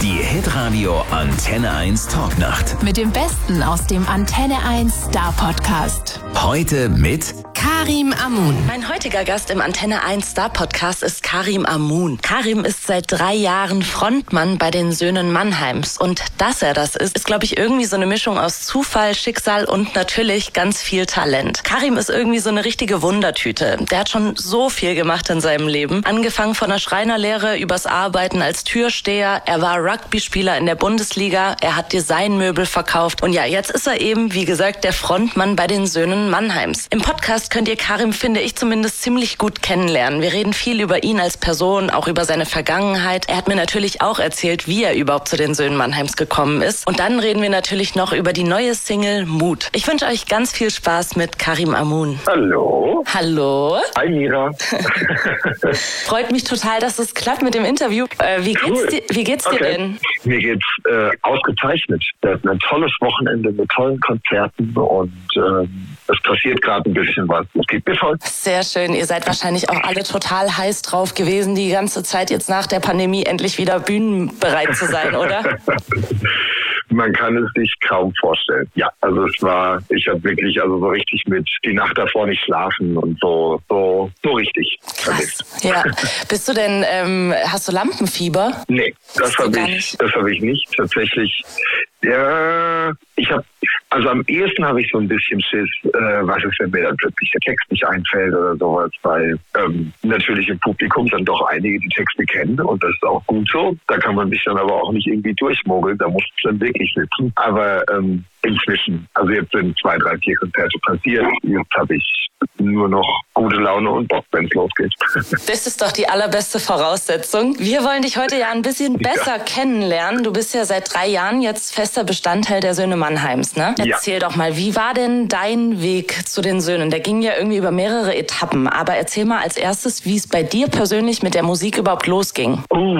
Die Hitradio Antenne 1 Talknacht. Mit dem Besten aus dem Antenne 1 Star Podcast. Heute mit Karim Amoun. Mein heutiger Gast im Antenne 1 Star Podcast ist Karim Amoun. Karim ist seit 3 Jahren Frontmann bei den Söhnen Mannheims. Und dass er das ist, glaube ich, irgendwie so eine Mischung aus Zufall, Schicksal und natürlich ganz viel Talent. Karim ist irgendwie so eine richtige Wundertüte. Der hat schon so viel gemacht in seinem Leben. Angefangen von der Schreinerlehre übers Arbeiten als Türsteher. Er war Rugby-Spieler in der Bundesliga. Er hat Designmöbel verkauft. Und ja, jetzt ist er eben, wie gesagt, der Frontmann bei den Söhnen Mannheims. Im Podcast könnt ihr Karim, finde ich, zumindest ziemlich gut kennenlernen. Wir reden viel über ihn als Person, auch über seine Vergangenheit. Er hat mir natürlich auch erzählt, wie er überhaupt zu den Söhnen Mannheims gekommen ist. Und dann reden wir natürlich noch über die neue Single Mut. Ich wünsche euch ganz viel Spaß mit Karim Amoun. Hallo. Hallo. Hi Mira. Freut mich total, dass es klappt mit dem Interview. Wie geht's dir denn? Mir geht's ausgezeichnet. Wir hatten ein tolles Wochenende mit tollen Konzerten und es passiert gerade ein bisschen was. Es geht bis heute. Sehr schön. Ihr seid wahrscheinlich auch alle total heiß drauf gewesen, die ganze Zeit jetzt nach der Pandemie endlich wieder bühnenbereit zu sein, oder? Man kann es sich kaum vorstellen. Ja, also ich habe wirklich so richtig mit die Nacht davor nicht schlafen und so richtig. Krass. Ja. Bist du denn, hast du Lampenfieber? Nee, das habe ich nicht. Tatsächlich, ja, am ehesten habe ich so ein bisschen Schiss, was ist, wenn mir dann plötzlich der Text nicht einfällt oder sowas, weil natürlich im Publikum dann doch einige die Texte kennen und das ist auch gut so. Da kann man sich dann aber auch nicht irgendwie durchmogeln, da muss es dann wirklich sitzen. Aber inzwischen, also jetzt sind 2, 3, 4 Konzerte passiert, jetzt habe ich nur noch gute Laune und Bock, wenn es losgeht. Das ist doch die allerbeste Voraussetzung. Wir wollen dich heute ja ein bisschen besser kennenlernen. Du bist ja seit 3 Jahren jetzt fester Bestandteil der Söhne Mannheims, ne? Erzähl doch mal, wie war denn dein Weg zu den Söhnen? Der ging ja irgendwie über mehrere Etappen, aber erzähl mal als erstes, wie es bei dir persönlich mit der Musik überhaupt losging.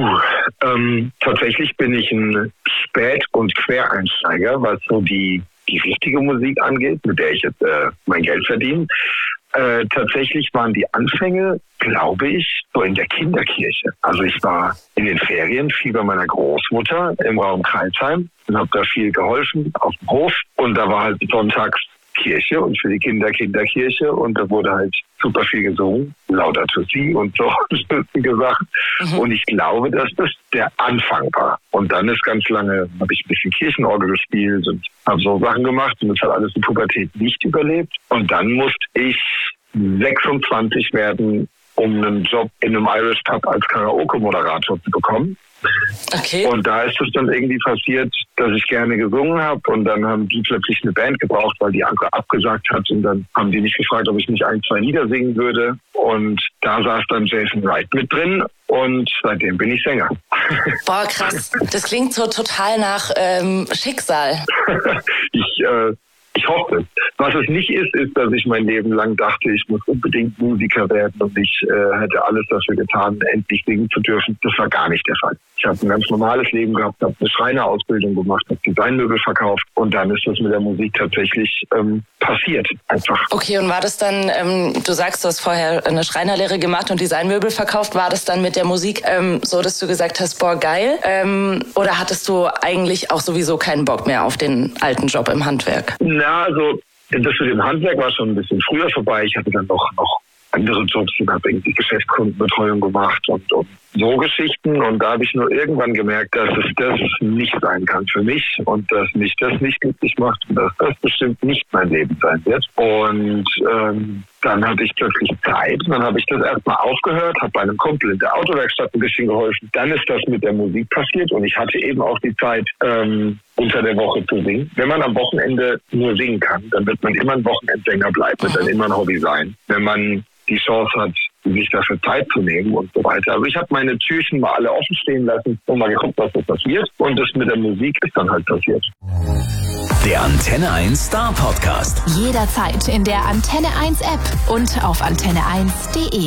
Tatsächlich bin ich ein Spät- und Quereinsteiger, was so die richtige Musik angeht, mit der ich jetzt mein Geld verdiene. Tatsächlich waren die Anfänge, glaube ich, so in der Kinderkirche. Also ich war in den Ferien viel bei meiner Großmutter im Raum Kreilsheim und habe da viel geholfen auf dem Hof. Und da war halt sonntags Kirche und für die Kinder Kinderkirche und da wurde halt super viel gesungen, Laudato Si und so gesagt. Und ich glaube, dass das der Anfang war. Und dann ist ganz lange, habe ich ein bisschen Kirchenorgel gespielt und habe so Sachen gemacht und das hat alles in Pubertät nicht überlebt. Und dann musste ich 26 werden, um einen Job in einem Irish Pub als Karaoke-Moderator zu bekommen. Okay. Und da ist es dann irgendwie passiert, dass ich gerne gesungen habe und dann haben die plötzlich eine Band gebraucht, weil die andere abgesagt hat und dann haben die mich gefragt, ob ich nicht 1, 2 Lieder singen würde und da saß dann Jason Wright mit drin und seitdem bin ich Sänger. Boah, krass. Das klingt so total nach Schicksal. Ich hoffe. Was es nicht ist, dass ich mein Leben lang dachte, ich muss unbedingt Musiker werden und ich hätte alles dafür getan, endlich singen zu dürfen. Das war gar nicht der Fall. Ich habe ein ganz normales Leben gehabt, habe eine Schreinerausbildung gemacht, habe Designmöbel verkauft und dann ist das mit der Musik tatsächlich passiert. Einfach. Okay, und war das dann, du sagst, du hast vorher eine Schreinerlehre gemacht und Designmöbel verkauft, war das dann mit der Musik so, dass du gesagt hast, boah, geil? Oder hattest du eigentlich auch sowieso keinen Bock mehr auf den alten Job im Handwerk? Na, also das mit dem Handwerk war schon ein bisschen früher vorbei. Ich hatte dann noch andere Jobs und habe irgendwie Geschäftskundenbetreuung gemacht und so Geschichten. Und da habe ich nur irgendwann gemerkt, dass es das nicht sein kann für mich und dass mich das nicht glücklich macht und dass das bestimmt nicht mein Leben sein wird. Und dann hatte ich plötzlich Zeit und dann habe ich das erstmal aufgehört, habe bei einem Kumpel in der Autowerkstatt ein bisschen geholfen. Dann ist das mit der Musik passiert und ich hatte eben auch die Zeit, unter der Woche zu singen. Wenn man am Wochenende nur singen kann, dann wird man immer ein Wochenendsänger bleiben, wird dann immer ein Hobby sein. Wenn man die Chance hat, sich dafür Zeit zu nehmen und so weiter. Also ich habe meine Türchen mal alle offen stehen lassen und mal geguckt, was so passiert. Und das mit der Musik ist dann halt passiert. Der Antenne 1 Star Podcast. Jederzeit in der Antenne 1 App und auf antenne1.de.